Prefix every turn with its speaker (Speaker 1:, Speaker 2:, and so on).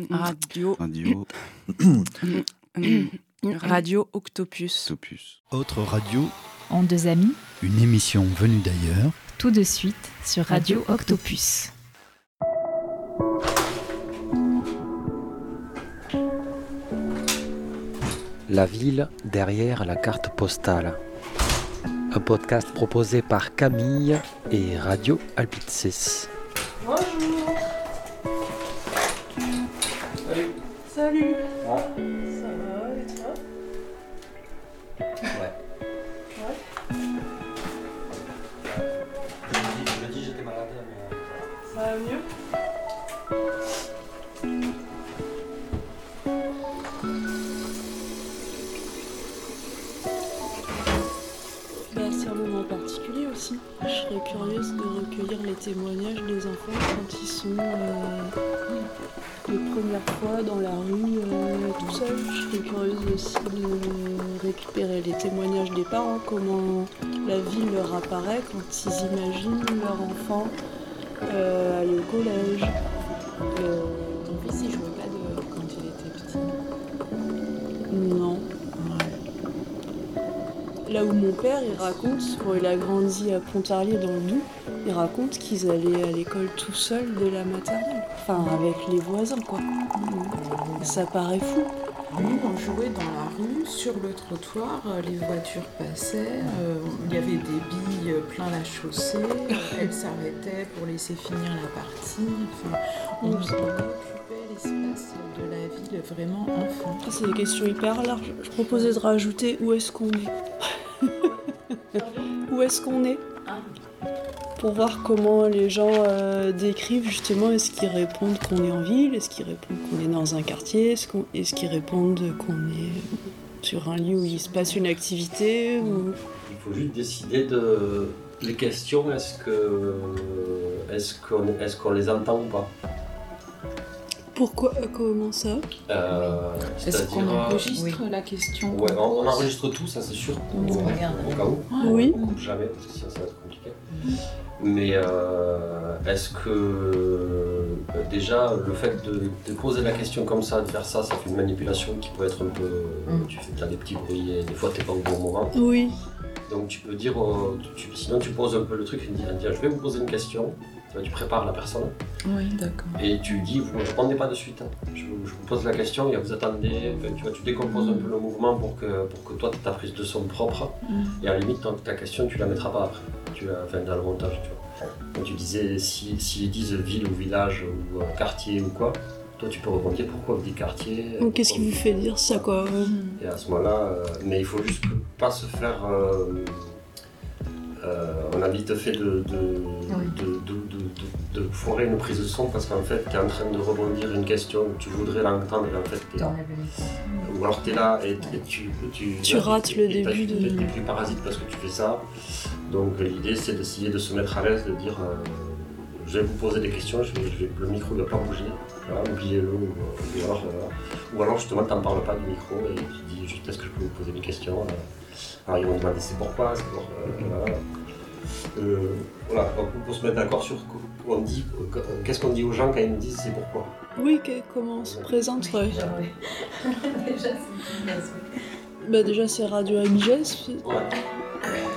Speaker 1: Radio.
Speaker 2: Radio.
Speaker 1: Radio Octopus.
Speaker 2: Octopus.
Speaker 3: Autre radio,
Speaker 4: En deux amis,
Speaker 3: une émission venue d'ailleurs.
Speaker 4: tout de suite sur Radio Octopus.
Speaker 5: La ville derrière la carte postale. Un podcast proposé par Camille et Radio Alpitsis.
Speaker 6: Bonjour. Salut. Ça va et toi?
Speaker 5: Ouais. Je me dis j'étais malade, mais...
Speaker 6: Ça va mieux? C'est un moment particulier aussi. Je serais curieuse de recueillir les témoignages des enfants quand ils sont les premières fois dans la rue tout seuls. Je serais curieuse aussi de récupérer les témoignages des parents, comment la ville leur apparaît quand ils imaginent leur enfant aller au collège.
Speaker 7: Ton fils, il jouait pas quand il était petit?
Speaker 6: Non. Là où mon père, il raconte, quand il a grandi à Pontarlier dans le Doubs, il raconte qu'ils allaient à l'école tout seuls dès la maternelle. Enfin, avec les voisins, quoi. Ça paraît fou.
Speaker 7: Nous, on jouait dans la rue, sur le trottoir, les voitures passaient, il y avait des billes plein la chaussée, elles s'arrêtaient pour laisser finir la partie. Enfin, on occupait l'espace de la ville vraiment enfant.
Speaker 6: C'est des questions hyper larges. Je proposais de rajouter où est-ce qu'on est. Où est-ce qu'on est ? Pour voir comment les gens décrivent justement, est-ce qu'ils répondent qu'on est en ville, est-ce qu'ils répondent qu'on est dans un quartier, est-ce qu'ils répondent qu'on est sur un lieu où il se passe une activité ou...
Speaker 8: Il faut juste décider de les questions, est-ce qu'on les entend ou pas?
Speaker 6: Pourquoi? Comment ça?
Speaker 7: Est-ce qu'on enregistre la question?
Speaker 8: Ouais, on enregistre tout, ça c'est sûr.
Speaker 7: On regarde.
Speaker 8: Au cas où.
Speaker 6: Oui.
Speaker 8: On coupe jamais, parce que sinon ça va être compliqué. Mais est-ce que déjà le fait de poser la question comme ça, de faire ça, ça fait une manipulation qui peut être un peu... Tu as des petits bruits et des fois t'es pas au bon moment.
Speaker 6: Oui.
Speaker 8: Donc tu peux dire, sinon tu poses un peu le truc et dire je vais vous poser une question. Tu prépares la personne.
Speaker 7: Oui, d'accord. Et
Speaker 8: tu dis, vous ne répondez pas de suite. Je vous pose la question et vous attendez. Tu décomposes un peu le mouvement pour que toi, tu aies ta prise de son propre. Et à la limite, ta question, tu la mettras pas après. Dans le montage, tu vois. Quand tu disais, s'ils disent ville ou village ou quartier ou quoi, toi, tu peux rebondir pourquoi vous dites quartier.
Speaker 6: Donc, qu'est-ce qui vous fait dire ça, quoi?
Speaker 8: Et à ce moment-là, mais il faut juste pas se faire... on a vite fait de foirer une prise de son parce qu'en fait tu es en train de rebondir une question où tu voudrais l'entendre et en fait ou alors tu es là et tu
Speaker 6: rates le début de...
Speaker 8: Tu es plus parasite parce que tu fais ça. Donc l'idée c'est d'essayer de se mettre à l'aise, de dire je vais vous poser des questions, le micro ne va pas bouger, voilà, oubliez-le ou alors justement tu n'en parles pas du micro et tu dis juste est-ce que je peux vous poser des questions. Alors ils vont demander c'est pourquoi, voilà, donc pour se mettre d'accord sur qu'est-ce qu'on dit aux gens quand ils nous disent c'est pourquoi.
Speaker 6: Oui, comment on se présente.
Speaker 7: Déjà, c'est
Speaker 6: déjà c'est Radio Alpitsis.
Speaker 8: Ouais.